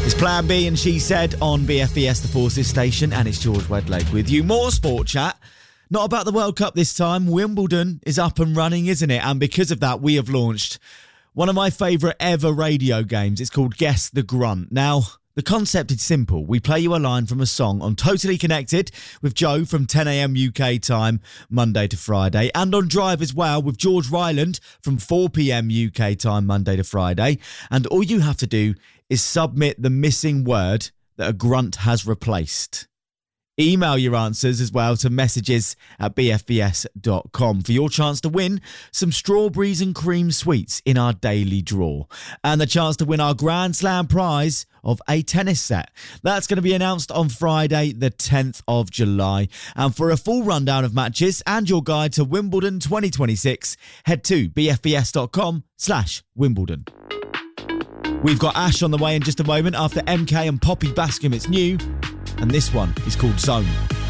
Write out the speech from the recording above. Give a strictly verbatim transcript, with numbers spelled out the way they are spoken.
It's Plan B and She Said on B F B S, the Forces station, and it's George Wedlake with you. More sport chat. Not about the World Cup this time. Wimbledon is up and running, isn't it? And because of that, we have launched one of my favourite ever radio games. It's called Guess the Grunt. Now, the concept is simple. We play you a line from a song on Totally Connected with Joe from ten a.m. U K time, Monday to Friday. And on Drive as well with George Ryland from four p.m. U K time, Monday to Friday. And all you have to do is submit the missing word that a grunt has replaced. Email your answers as well to messages at b f b s dot com for your chance to win some strawberries and cream sweets in our daily draw. And the chance to win our Grand Slam prize of a tennis set. That's going to be announced on Friday, the tenth of July. And for a full rundown of matches and your guide to Wimbledon twenty twenty-six, head to b f b s dot com slash Wimbledon. We've got Ash on the way in just a moment after M K and Poppy Bascom. It's new. And this one is called Zone.